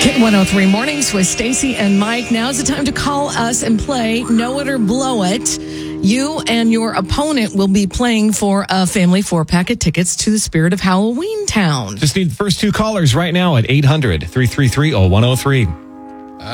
Hit 103 Mornings with Stacy and Mike. Now's the time to call us and play Know It or Blow It. You and your opponent will be playing for a family 4-pack of tickets to the Spirit of Halloween Town. Just need the first two callers right now at 800-333-0103.